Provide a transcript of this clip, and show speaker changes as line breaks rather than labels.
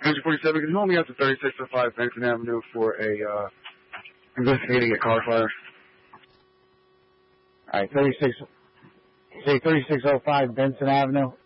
Engine 47, can you hold me out to 3605 Benson Avenue for a, investigating a car fire?
Alright, 3605 Benson Avenue.